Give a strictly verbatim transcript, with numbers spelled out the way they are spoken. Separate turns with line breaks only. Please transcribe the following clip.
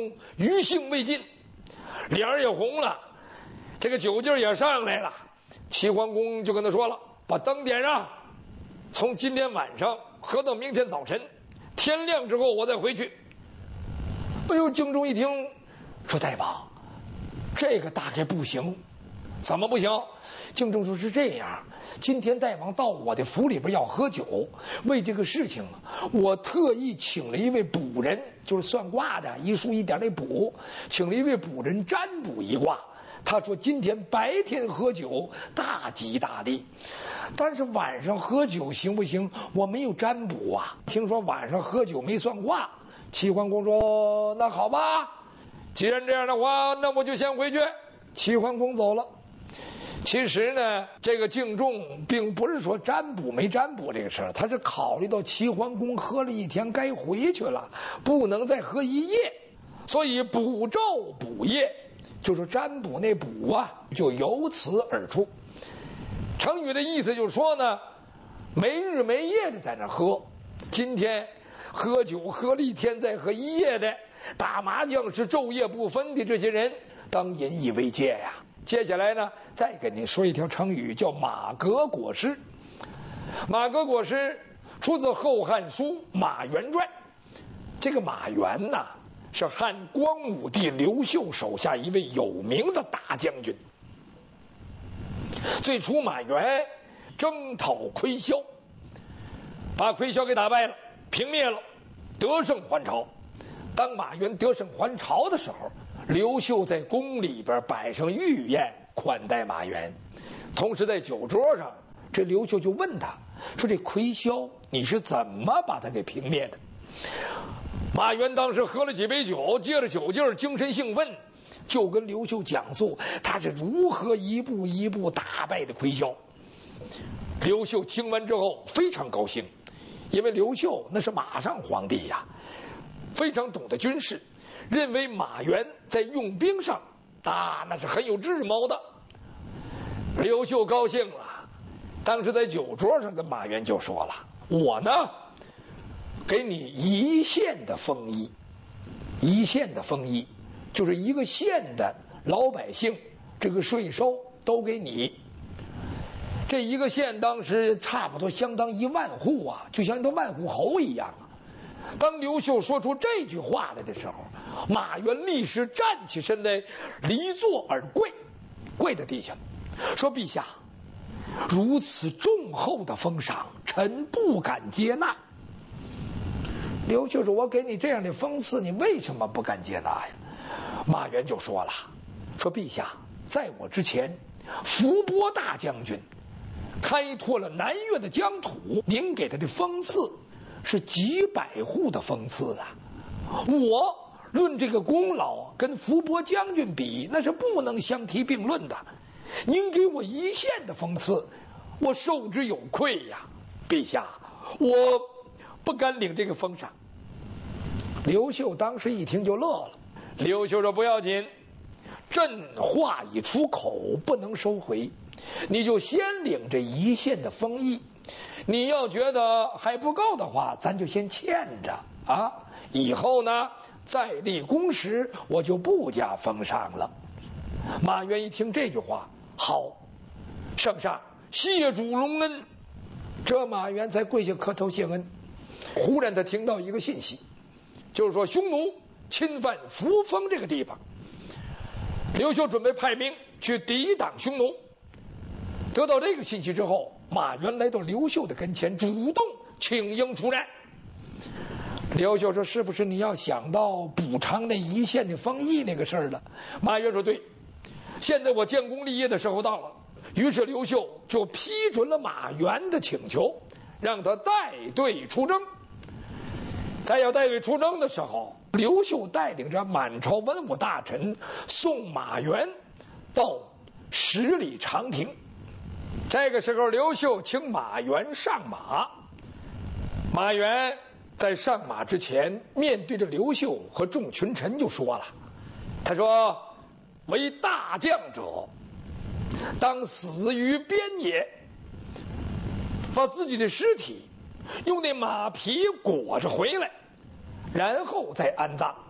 公余兴未尽，脸儿也红了，这个酒劲儿也上来了。齐桓公就跟他说了：“把灯点上，从今天晚上喝到明天早晨，天亮之后我再回去。”哎呦，荆仲一听说：“大王，这个大概不行。”怎么不行？荆仲说：“是这样，今天大王到我的府里边要喝酒，为这个事情，我特意请了一位卜人，就是算卦的，一竖一点的卜，请了一位卜人占卜一卦。他说今天白天喝酒大吉大利，但是晚上喝酒行不行？我没有占卜啊。听说晚上喝酒没算卦。”齐桓公说：“那好吧，既然这样的话，那我就先回去。”齐桓公走了。其实呢，这个敬仲并不是说占卜没占卜这个事儿，他是考虑到齐桓公喝了一天该回去了，不能再喝一夜，所以卜昼卜夜，就是占卜那卜啊，就由此而出。成语的意思就是说呢，没日没夜的在那喝，今天喝酒喝了一天再喝一夜的，打麻将是昼夜不分的这些人，当引以为戒呀。接下来呢，再给您说一条成语，叫马革裹尸。马革裹尸出自《后汉书·马援传》。这个马援呐，是汉光武帝刘秀手下一位有名的大将军。最初马援征讨亏萧，把亏萧给打败了，平灭了，得胜还朝。当马援得胜还朝的时候，刘秀在宫里边摆上御宴款待马援，同时在酒桌上，这刘秀就问他说：“这亏萧你是怎么把他给平灭的？”马援当时喝了几杯酒，借着酒劲儿精神兴奋，就跟刘秀讲述他是如何一步一步打败的亏萧。刘秀听完之后非常高兴，因为刘秀那是马上皇帝呀，非常懂得军事，认为马援在用兵上啊那是很有智谋的。刘秀高兴了，当时在酒桌上跟马援就说了：“我呢给你一县的封邑，一县的封邑就是一个县的老百姓这个税收都给你。这一个县当时差不多相当一万户啊，就像一个万户侯一样啊。”当刘秀说出这句话来的时候，马援立时站起身来，离座而跪，跪在地下，说：“陛下，如此重厚的封赏，臣不敢接纳。”刘秀说：“我给你这样的封赐，你为什么不敢接纳呀？”马援就说了：“说陛下，在我之前，伏波大将军开拓了南越的疆土，您给他的封赐是几百户的封赐啊！我论这个功劳，跟伏波将军比，那是不能相提并论的。您给我一县的封赐，我受之有愧呀！陛下，我不敢领这个封赏。”刘秀当时一听就乐了。刘秀说：“不要紧，朕话已出口，不能收回，你就先领这一县的封邑。你要觉得还不够的话，咱就先欠着啊，以后呢再立功时我就不加封赏了。”马援一听这句话，好，圣上谢主隆恩。这马援才跪下磕头谢恩。忽然他听到一个信息，就是说匈奴侵犯扶风这个地方，刘秀准备派兵去抵挡匈奴。得到这个信息之后，马援来到刘秀的跟前，主动请缨出战。刘秀说：“是不是你要想到补偿那一县的封邑那个事儿了？”马援说：“对，现在我建功立业的时候到了。”于是刘秀就批准了马援的请求，让他带队出征。在要带队出征的时候，刘秀带领着满朝文武大臣送马援到十里长亭。这个时候，刘秀请马援上马。马援在上马之前，面对着刘秀和众群臣就说了：“他说，为大将者，当死于边野，把自己的尸体用那马皮裹着回来，然后再安葬。